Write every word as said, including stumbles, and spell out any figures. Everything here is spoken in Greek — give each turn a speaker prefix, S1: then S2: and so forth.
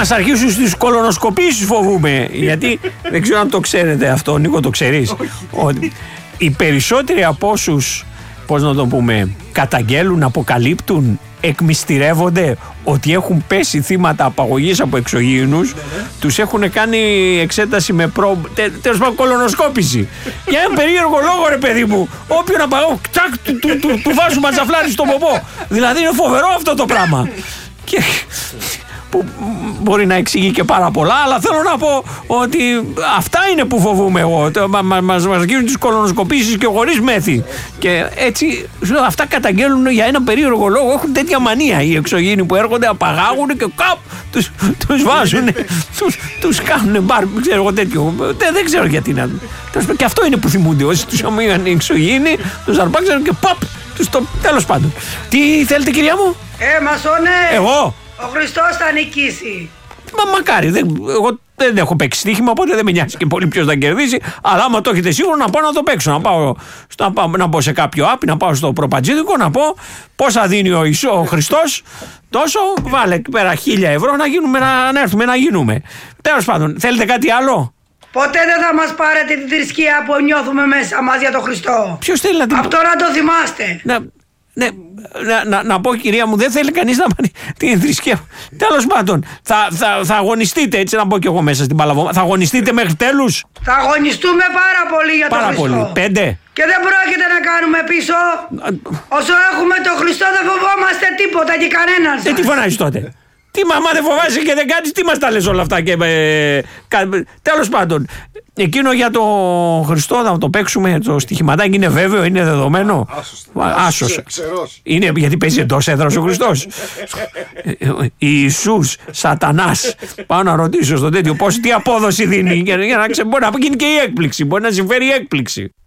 S1: μας αρχίσουν στις κολονοσκοπήσεις φοβούμε. Γιατί δεν ξέρω αν το ξέρετε αυτό, Νίκο, το ξέρεις. Ότι οι περισσότεροι από όσους, πώς να το πούμε, καταγγέλουν, αποκαλύπτουν, εκμυστηρεύονται ότι έχουν πέσει θύματα απαγωγής από εξωγήινους, τους έχουν κάνει εξέταση με προ... τε, τέλος πάντων κολονοσκόπηση. Για ένα περίεργο λόγο, ρε παιδί μου, όποιον απαγωγή, τσακ, του, του, του, του βάζουν ματζαφλάρι στον ποπό. Δηλαδή είναι φοβερό αυτό το πράγμα. Και... που μπορεί να εξηγεί και πάρα πολλά, αλλά θέλω να πω ότι αυτά είναι που φοβούμαι εγώ. Μας αρχίζουν τις κολονοσκοπήσεις και χωρίς μέθη. Και έτσι αυτά καταγγέλνουν για ένα περίεργο λόγο. Έχουν τέτοια μανία οι εξωγήινοι που έρχονται, απαγάγουν και καπ, τους, τους βάζουν, τους, τους κάνουν μπαρ, ξέρω εγώ τέτοιο. Δεν, δεν ξέρω γιατί να. Και αυτό είναι που θυμούνται. Όσοι τους αμήγαν οι εξωγήινοι, τους αρπάξαν και παπ, τους το. Τέλος πάντων. Τι θέλετε, κυρία μου?
S2: Ε, μασόνε!
S1: Εγώ!
S2: Ο Χριστός θα νικήσει.
S1: Μα μακάρι, δεν, εγώ δεν έχω παίξει στοίχημα, οπότε δεν με νοιάζει και πολύ ποιος θα κερδίσει. Αλλά άμα το έχετε σίγουρο, να πάω να το παίξω. Να πάω, να πάω να μπω σε κάποιο app, να πάω στο προπατζίδικο, να πω πόσα δίνει ο, Ισο, ο Χριστός. Τόσο, βάλε εκεί πέρα χίλια ευρώ να, γίνουμε, να, να έρθουμε να γίνουμε. Τέλος πάντων, θέλετε κάτι άλλο?
S2: Ποτέ δεν θα μας πάρετε τη θρησκεία που νιώθουμε μέσα μας για τον Χριστό.
S1: Ποιος θέλει να την...
S2: Αυτό να το θυμάστε.
S1: Να... Ναι, να, να, να πω, κυρία μου, δεν θέλει κανείς να πάρει την θρησκεία. Τέλος πάντων, θα, θα, θα αγωνιστείτε, έτσι να πω κι εγώ μέσα στην Παλαβό. Θα αγωνιστείτε μέχρι τέλους.
S2: Θα αγωνιστούμε πάρα πολύ για τον
S1: Πάρα
S2: Χριστό.
S1: πολύ. Πέντε.
S2: Και δεν πρόκειται να κάνουμε πίσω. Όσο έχουμε τον Χριστό δεν φοβόμαστε τίποτα και κανέναν σας.
S1: Ε, τι φωνάζεις τότε? Τι μαμά δεν φοβάσαι και δεν κάνεις, τι μας τα λες όλα αυτά και, ε, κα, τέλος πάντων, εκείνο για το Χριστό να το παίξουμε, το στοιχηματάκι είναι βέβαιο, είναι δεδομένο. Άσος. Είναι γιατί παίζει εντός έδρας ο Χριστός. Ιησούς, Σατανάς. Πάω να ρωτήσω στον τέτοιο πώς, τι απόδοση δίνει για, για να ξέρω, μπορεί να γίνει και η έκπληξη, μπορεί να συμφέρει η έκπληξη.